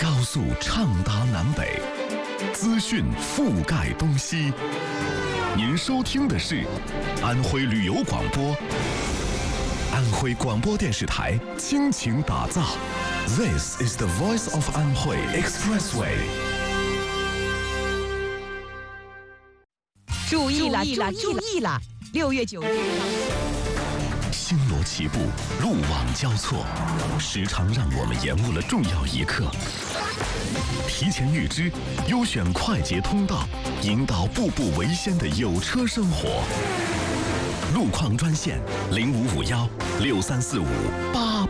高速畅达南北，资讯覆盖东西。您收听的是安徽旅游广播，安徽广播电视台倾情打造。This is the voice of Anhui Expressway。 注意了！6月9日。 星罗棋布，路网交错，时常让我们延误了重要一刻。提前预知，优选快捷通道，引导步步为先的有车生活。路况专线：0551634588。